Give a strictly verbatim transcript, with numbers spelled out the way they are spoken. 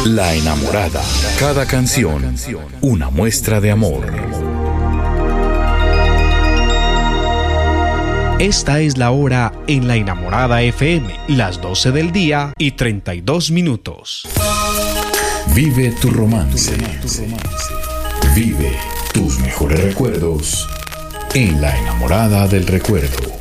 La enamorada. Cada canción, una muestra de amor. Esta es la hora en La Enamorada F M, las doce del día y treinta y dos minutos. Vive tu romance. Vive tus mejores recuerdos en La Enamorada del Recuerdo.